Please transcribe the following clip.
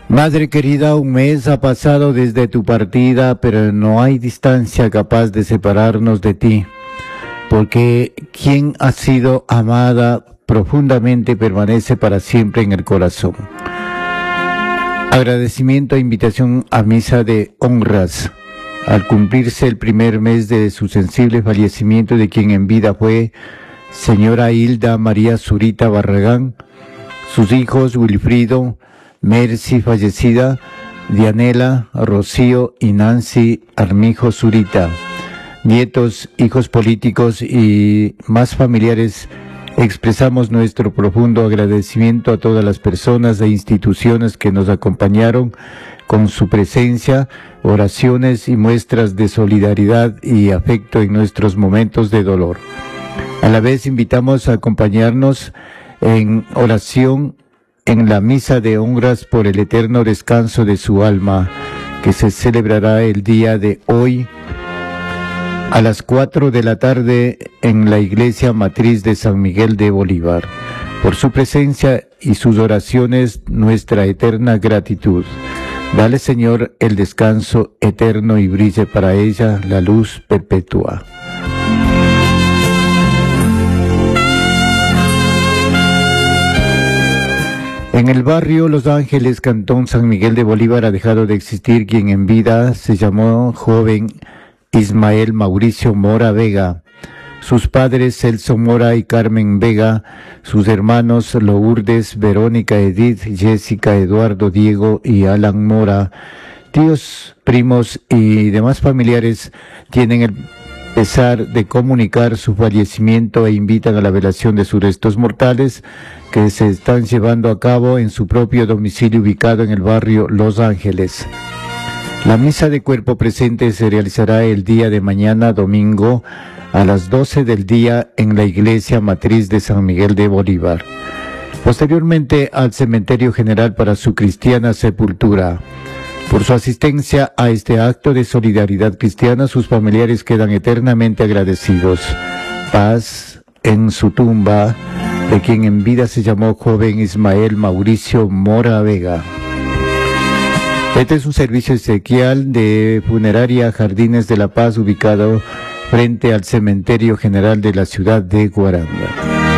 Madre querida, un mes ha pasado desde tu partida, pero no hay distancia capaz de separarnos de ti, porque quien ha sido amada profundamente permanece para siempre en el corazón. Agradecimiento e invitación a misa de honras. Al cumplirse el primer mes de su sensible fallecimiento de quien en vida fue señora Hilda María Zurita Barragán, sus hijos Wilfrido, Mercy fallecida, Dianela, Rocío y Nancy Armijo Zurita, nietos, hijos políticos y más familiares, expresamos nuestro profundo agradecimiento a todas las personas e instituciones que nos acompañaron con su presencia, oraciones y muestras de solidaridad y afecto en nuestros momentos de dolor. A la vez invitamos a acompañarnos en oración en la misa de honras por el eterno descanso de su alma, que se celebrará el día de hoy a las 4 de la tarde en la iglesia matriz de San Miguel de Bolívar. Por su presencia y sus oraciones, nuestra eterna gratitud. Dale, Señor, el descanso eterno y brille para ella la luz perpetua. En el barrio Los Ángeles, Cantón San Miguel de Bolívar, ha dejado de existir quien en vida se llamó joven Ismael Mauricio Mora Vega. Sus padres Celso Mora y Carmen Vega, sus hermanos Lourdes, Verónica, Edith, Jessica, Eduardo, Diego y Alan Mora, tíos, primos y demás familiares tienen el pesar de comunicar su fallecimiento e invitan a la velación de sus restos mortales que se están llevando a cabo en su propio domicilio ubicado en el barrio Los Ángeles. La misa de cuerpo presente se realizará el día de mañana, domingo, a las 12 del día en la iglesia matriz de San Miguel de Bolívar. Posteriormente al cementerio general para su cristiana sepultura. Por su asistencia a este acto de solidaridad cristiana, sus familiares quedan eternamente agradecidos. Paz en su tumba de quien en vida se llamó joven Ismael Mauricio Mora Vega. Este es un servicio exequial de Funeraria Jardines de la Paz ubicado frente al Cementerio General de la ciudad de Guaranda.